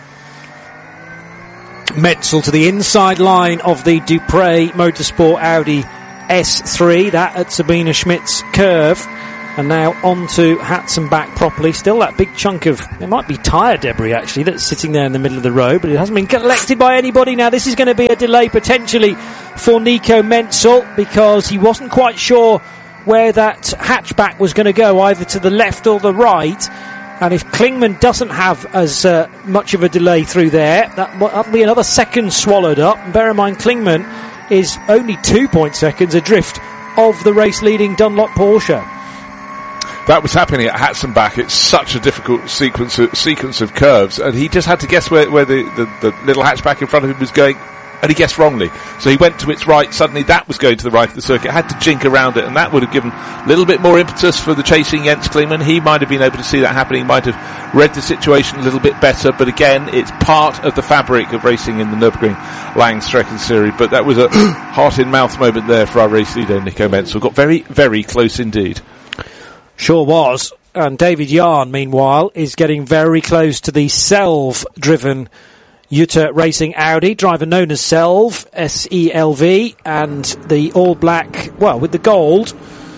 Menzel to the inside line of the Dupre Motorsport Audi S3, that at Sabine Schmidt's curve. And now on to Hatzenbach properly. Still that big chunk of, it might be tyre debris actually, that's sitting there in the middle of the road, but it hasn't been collected by anybody. Now this is going to be a delay potentially for Nico Menzel, because he wasn't quite sure where that hatchback was going to go, either to the left or the right. And if Klingmann doesn't have as much of a delay through there, that'll be another second swallowed up. And bear in mind, Klingmann is only 2 seconds adrift of the race-leading Dunlop Porsche. That was happening at Hatzenbach. It's such a difficult sequence of curves, and he just had to guess where the little hatchback in front of him was going, and he guessed wrongly. So he went to its right. Suddenly that was going to the right of the circuit. Had to jink around it, and that would have given a little bit more impetus for the chasing Jens Klingmann. He might have been able to see that happening, might have read the situation a little bit better, but again, it's part of the fabric of racing in the Nürburgring Langstrecken Series. But that was a heart-in-mouth moment there for our race leader, Nico Menzel. Got very, very close indeed. Sure was. And David Yarn, meanwhile, is getting very close to the Selv-driven Jutta Racing Audi, driver known as Selv, S-E-L-V, and the all-black, well, with the gold,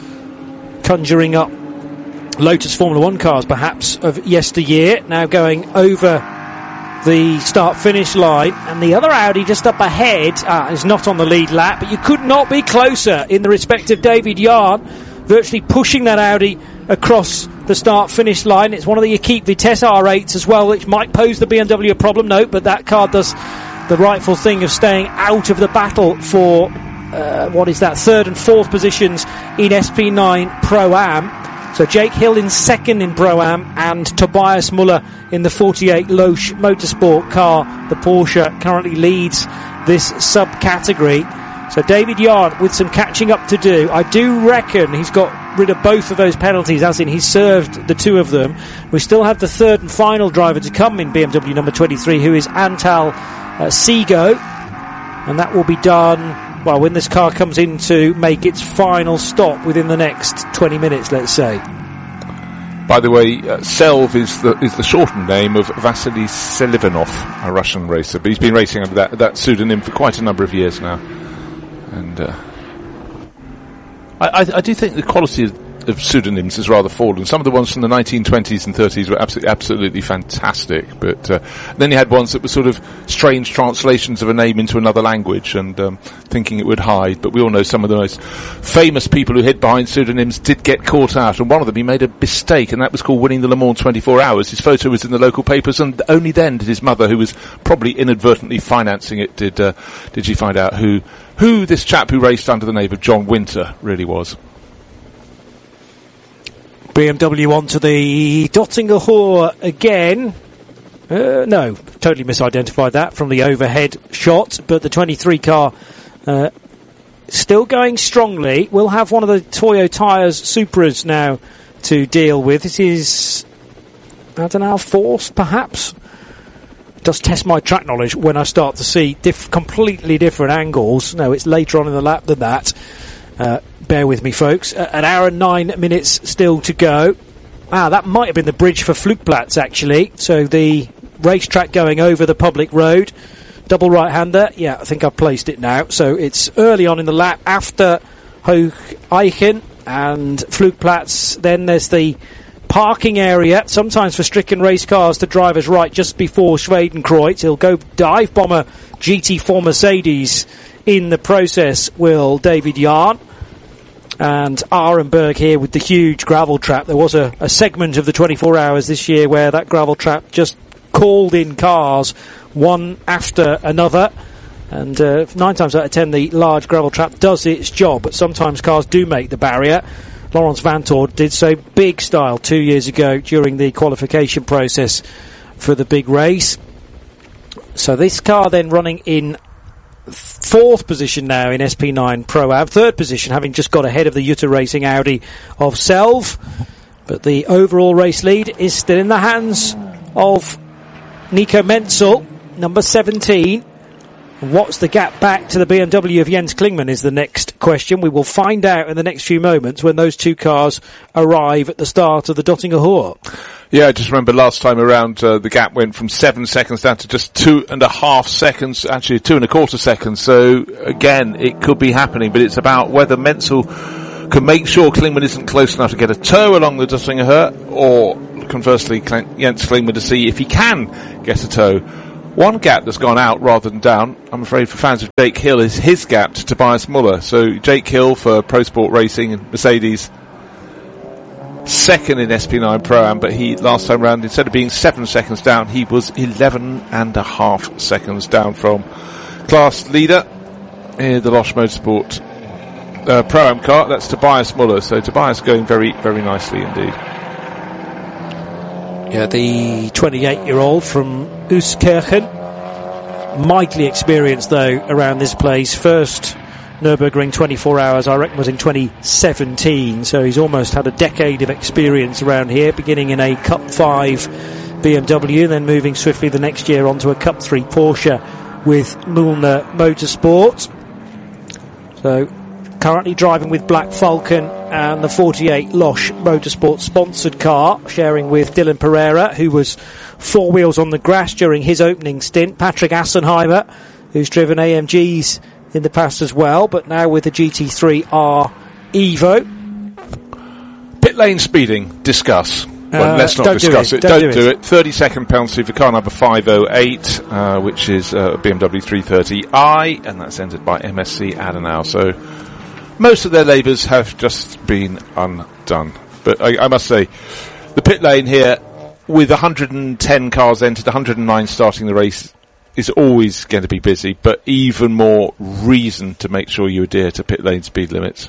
conjuring up Lotus Formula 1 cars, perhaps, of yesteryear, now going over the start-finish line. And the other Audi just up ahead is not on the lead lap, but you could not be closer in the respect of David Yarn, virtually pushing that Audi across the start-finish line. It's one of the Equipe Vitesse R8s as well, which might pose the BMW a problem. No, but that car does the rightful thing of staying out of the battle for, third and fourth positions in SP9 Pro-Am. So Jake Hill in second in Pro-Am, and Tobias Muller in the 48 Loesch Motorsport car. The Porsche currently leads this subcategory. So David Yarn with some catching up to do. I do reckon he's got rid of both of those penalties, as in he's served the two of them. We still have the third and final driver to come in BMW number 23, who is Antal Seago. And that will be done, well, when this car comes in to make its final stop within the next 20 minutes, let's say. By the way, Selv is the shortened name of Vasily Selivanov, a Russian racer. But he's been racing under that pseudonym for quite a number of years now. And I do think the quality of pseudonyms has rather fallen. Some of the ones from the 1920s and 30s were absolutely fantastic, but then you had ones that were sort of strange translations of a name into another language and thinking it would hide. But we all know some of the most famous people who hid behind pseudonyms did get caught out, and one of them, he made a mistake, and that was called winning the Le Mans 24 Hours. His photo was in the local papers, and only then did his mother, who was probably inadvertently financing it, did she find out who this chap who raced under the name of John Winter really was. BMW onto the Dottinger Hoor again. No, totally misidentified that from the overhead shot, but the 23 car still going strongly. We'll have one of the Toyo Tyres Supras now to deal with. This is, I don't know, fourth perhaps. It does test my track knowledge when I start to see completely different angles. No, it's later on in the lap than that. Bear with me, folks. An hour and 9 minutes still to go. That might have been the bridge for Flugplatz, actually. So the racetrack going over the public road. Double right-hander. Yeah, I think I've placed it now. So it's early on in the lap after Hoch Eichen and Flugplatz. Then there's the parking area, sometimes for stricken race cars to drivers right just before Schwedenkreuz. He'll go dive bomber GT4 Mercedes in the process, will David Yarn. And Arenberg here with the huge gravel trap. There was a segment of the 24 hours this year where that gravel trap just called in cars one after another. And 9 times out of 10 the large gravel trap does its job, but sometimes cars do make the barrier. Laurens Vanthoor did so big style 2 years ago during the qualification process for the big race. So this car then running in fourth position now in SP9 Pro-Am, third position having just got ahead of the Jutta Racing Audi of Selv, but the overall race lead is still in the hands of Nico Menzel. number 17. What's the gap back to the BMW of Jens Klingmann is the next question. We will find out in the next few moments when those two cars arrive at the start of the Döttinger Hohe. Yeah, I just remember last time around, the gap went from 7 seconds down to just 2.5 seconds, actually 2.25 seconds. So again, it could be happening, but it's about whether Menzel can make sure Klingmann isn't close enough to get a tow along the Döttinger Hohe, or conversely, Jens Klingmann to see if he can get a tow. One gap that's gone out rather than down, I'm afraid, for fans of Jake Hill, is his gap to Tobias Muller. So Jake Hill for Pro Sport Racing and Mercedes, second in SP9 Pro-Am, but he, last time round, instead of being 7 seconds down, he was 11.5 seconds down from class leader in the Losch Motorsport Pro-Am car. That's Tobias Muller. So Tobias going very, very nicely indeed. Yeah, the 28-year-old from Euskirchen, mightily experienced though around this place. First Nürburgring 24 hours, I reckon, was in 2017, so he's almost had a decade of experience around here, beginning in a Cup 5 BMW, then moving swiftly the next year onto a Cup 3 Porsche with Mühlner Motorsport. So currently driving with Black Falcon and the 48 Losch Motorsport sponsored car, sharing with Dylan Pereira, who was four wheels on the grass during his opening stint. Patrick Assenheimer, who's driven AMGs in the past as well, but now with the GT3R Evo. Pit lane speeding, discuss. Well, let's not discuss it. Don't do it. 30-second penalty for car number 508, which is BMW 330i, and that's entered by MSC Adenauer. So most of their labours have just been undone. But I must say, the pit lane here, with 110 cars entered, 109 starting the race, is always going to be busy, but even more reason to make sure you adhere to pit lane speed limits.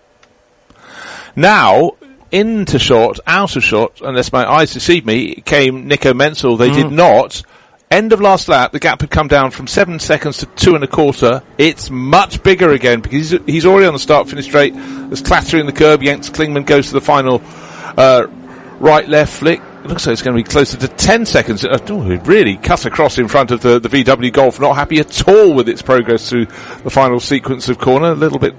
Now, into shot, out of shot, unless my eyes deceive me, came Nico Menzel. They did not. End of last lap, the gap had come down from 7 seconds to 2.25. It's much bigger again because he's already on the start-finish straight. There's clatter in the curb. Jens Klingmann goes to the final right-left flick. It looks like it's going to be closer to 10 seconds. It really cut across in front of the VW Golf. Not happy at all with its progress through the final sequence of corner. A little bit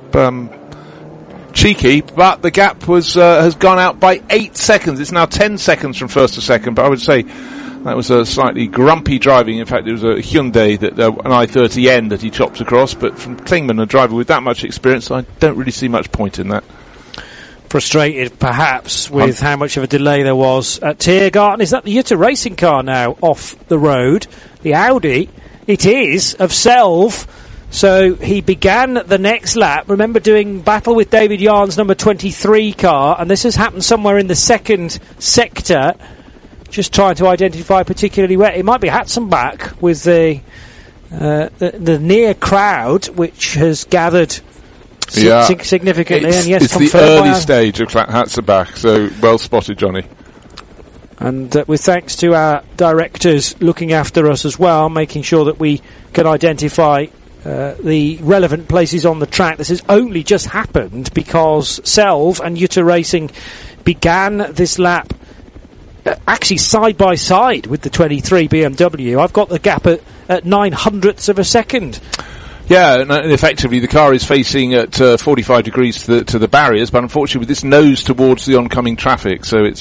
cheeky, but the gap has gone out by 8 seconds. It's now 10 seconds from first to second, but I would say that was a slightly grumpy driving. In fact, it was a Hyundai, an i30N that he chopped across, but from Klingmann, a driver with that much experience, I don't really see much point in that. Frustrated, perhaps, with how much of a delay there was at Tiergarten. Is that the Jutta Racing car now off the road? The Audi, it is, of Selv. So he began the next lap. Remember doing battle with David Yarn's number 23 car, and this has happened somewhere in the second sector. Just trying to identify particularly where. It might be Hatzenbach with the near crowd, which has gathered significantly. And yes, it's the early stage of Hatzenbach, so well spotted, Johnny. And with thanks to our directors looking after us as well, making sure that we can identify the relevant places on the track. This has only just happened because Selv and Jutta Racing began this lap actually side by side with the 23 BMW. I've got the gap at 900ths of a second. Yeah, and effectively the car is facing at 45 degrees to the barriers, but unfortunately with this nose towards the oncoming traffic, so it's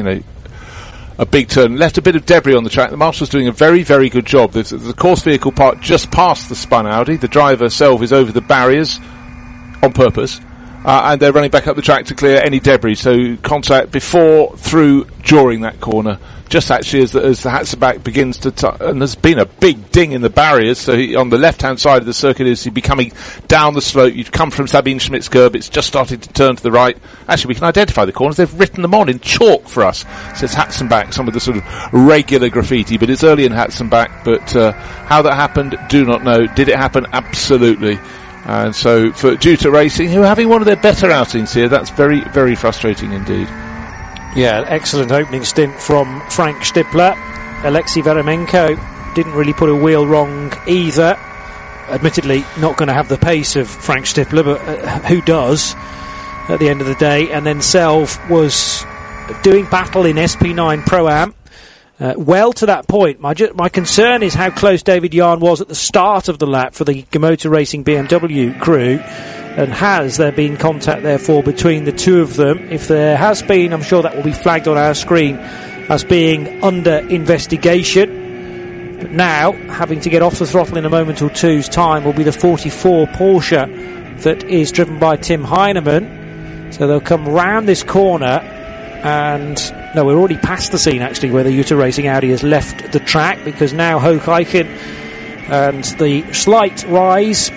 a big turn. Left a bit of debris on the track. The marshal's doing a very, very good job. The course vehicle part just past the spun Audi. The driver Selv is over the barriers on purpose. And they're running back up the track to clear any debris. So contact before, through, during that corner. Just actually as the Hatzenbach begins to and there's been a big ding in the barriers. So on the left-hand side of the circuit is he becoming down the slope. You've come from Sabine Schmidt's curb. It's just started to turn to the right. Actually, we can identify the corners. They've written them on in chalk for us. It says Hatzenbach, some of the sort of regular graffiti. But it's early in Hatzenbach. But how that happened, do not know. Did it happen? Absolutely. And so for Jutta Racing, who are having one of their better outings here, that's very, very frustrating indeed. Yeah, excellent opening stint from Frank Stippler. Alexei Veremenko didn't really put a wheel wrong either. Admittedly, not going to have the pace of Frank Stippler, but who does at the end of the day? And then Selv was doing battle in SP9 Pro-Am well to that point. My concern is how close David Yarn was at the start of the lap for the Motor Racing BMW crew, and has there been contact therefore between the two of them? If there has been, I'm sure that will be flagged on our screen as being under investigation. But now, having to get off the throttle in a moment or two's time, will be the 44 Porsche that is driven by Tim Heinemann. So they'll come round this corner, and no, we're already past the scene actually where the Jutta Racing Audi has left the track, because now Hoek Eichen and the slight rise